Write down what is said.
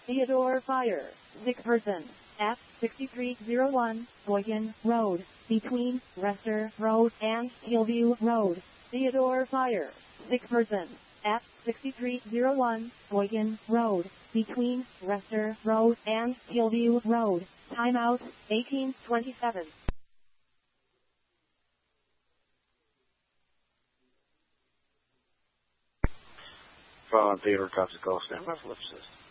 Theodore Fire, sick person, at 6301 Boykin Road, between Rester Road and Hillview Road. Theodore Fire, sick person, at 6301 Boykin Road, between Rester Road and Hillview Road. Timeout, 1827. Fallen Theodore Cops Call, stand by for lift assist.